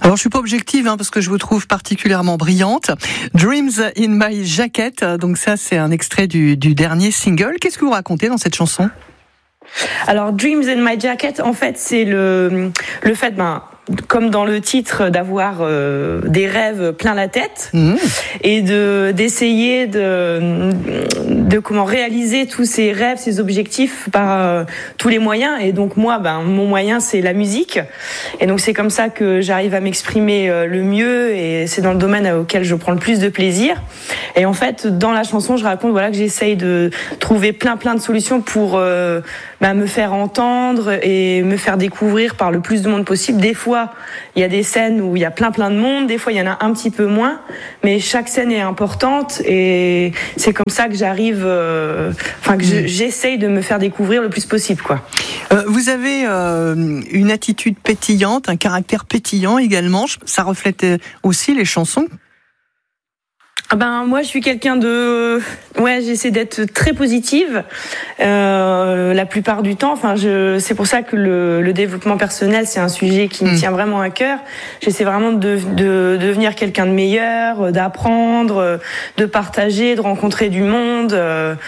Alors je suis pas objective parce que je vous trouve particulièrement brillante. Dreams in My Jacket, donc ça c'est un extrait du dernier single. Qu'est-ce que vous racontez dans cette chanson ? Alors Dreams in My Jacket, en fait c'est le fait comme dans le titre, d'avoir des rêves plein la tête et d'essayer de comment réaliser tous ces rêves, ces objectifs par tous les moyens. Et donc moi, mon moyen c'est la musique. Et donc c'est comme ça que j'arrive à m'exprimer le mieux et c'est dans le domaine auquel je prends le plus de plaisir. Et en fait, dans la chanson, je raconte que j'essaye de trouver plein de solutions pour me faire entendre et me faire découvrir par le plus de monde possible. Des fois, il y a des scènes où il y a plein de monde, des fois il y en a un petit peu moins, mais chaque scène est importante et c'est comme ça que j'arrive, j'essaye de me faire découvrir le plus possible, quoi. Vous avez une attitude pétillante, un caractère pétillant également, ça reflète aussi les chansons. Moi je suis quelqu'un j'essaie d'être très positive la plupart du temps. C'est pour ça que le développement personnel c'est un sujet qui me tient vraiment à cœur. J'essaie vraiment de devenir quelqu'un de meilleur, d'apprendre, de partager, de rencontrer du monde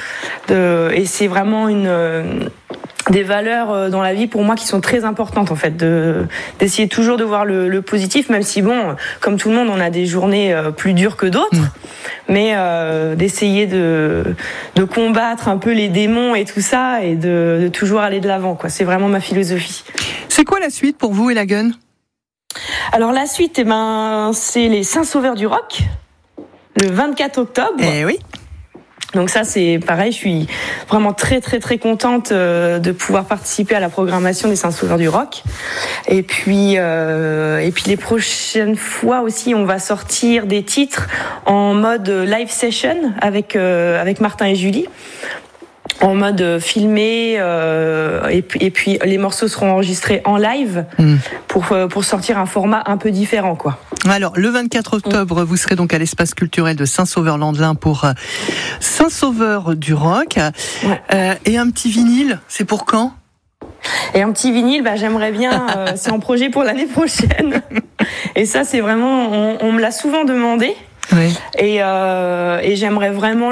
et c'est vraiment des valeurs dans la vie pour moi qui sont très importantes en fait, d'essayer toujours de voir le positif, même si comme tout le monde on a des journées plus dures que d'autres, mais d'essayer de combattre un peu les démons et tout ça et de toujours aller de l'avant, quoi. C'est vraiment ma philosophie. C'est quoi la suite pour vous, Elagun ? Alors la suite, c'est les Saint-Sauveurs du Rock, le 24 octobre. Eh oui. Donc ça c'est pareil, je suis vraiment très contente de pouvoir participer à la programmation des Saint-Sauveurs du Rock. Et puis les prochaines fois aussi, on va sortir des titres en mode live session avec Martin et Julie. En mode filmé et puis les morceaux seront enregistrés en live pour sortir un format un peu différent, quoi. Alors le 24 octobre, vous serez donc à l'espace culturel de Saint-Sauveur-Landelin pour Saint-Sauveur du Rock. Ouais. Et un petit vinyle, c'est pour quand ? Et un petit vinyle, j'aimerais bien, c'est en projet pour l'année prochaine. Et ça, c'est vraiment, on me l'a souvent demandé. Oui. Et j'aimerais vraiment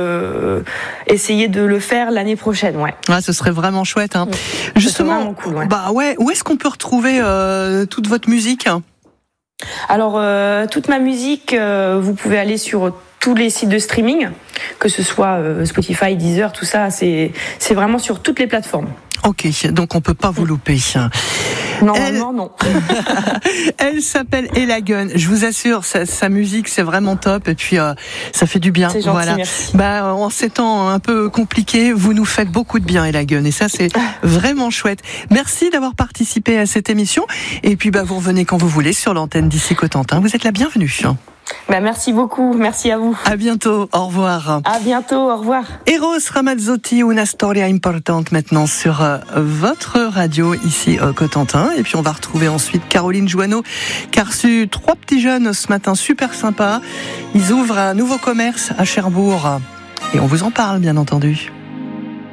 essayer de le faire l'année prochaine, ouais. Ah, ce serait vraiment chouette, hein. Justement, cool, ouais. Où est-ce qu'on peut retrouver toute votre musique ? Alors, toute ma musique, vous pouvez aller sur tous les sites de streaming, que ce soit Spotify, Deezer, tout ça, c'est vraiment sur toutes les plateformes. Ok, donc on peut pas vous louper. Normalement, non. Elle s'appelle Elagun. Je vous assure, sa musique, c'est vraiment top. Et puis, ça fait du bien. C'est gentil, merci. En ces temps un peu compliqués, vous nous faites beaucoup de bien, Elagun. Et ça, c'est vraiment chouette. Merci d'avoir participé à cette émission. Et puis, vous revenez quand vous voulez sur l'antenne d'ici Cotentin. Vous êtes la bienvenue. Merci beaucoup, merci à vous. À bientôt, au revoir. À bientôt, au revoir. Eros Ramazzotti, Una Storia Importante maintenant sur votre radio ici Cotentin. Et puis on va retrouver ensuite Caroline Joanneau qui a reçu 3 petits jeunes ce matin super sympas. Ils ouvrent un nouveau commerce à Cherbourg et on vous en parle bien entendu.